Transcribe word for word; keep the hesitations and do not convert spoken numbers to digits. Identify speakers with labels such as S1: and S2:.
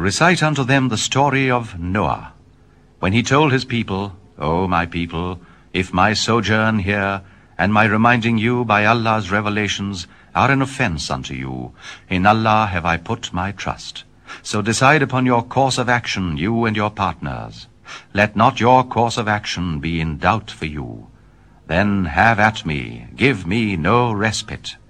S1: recite unto them the story of Noah, when he told his people, O my people, if my sojourn here, and my reminding you by Allah's revelations, are an offense unto you, in Allah have I put my trust. So decide upon your course of action, you and your partners. Let not your course of action be in doubt for you. Then have at me, give me no respite.